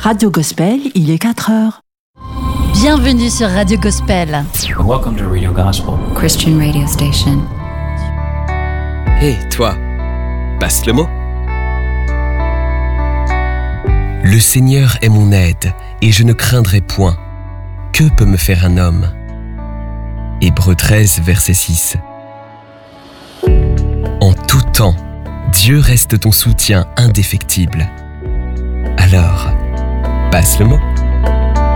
Radio Gospel, il est 4 heures. Bienvenue sur Radio Gospel. Welcome to Radio Gospel, Christian radio station. Hé, toi, passe le mot. Le Seigneur est mon aide, et je ne craindrai point. Que peut me faire un homme ? Hébreux 13, verset 6. En tout temps, Dieu reste ton soutien indéfectible. Alors, passe le mot.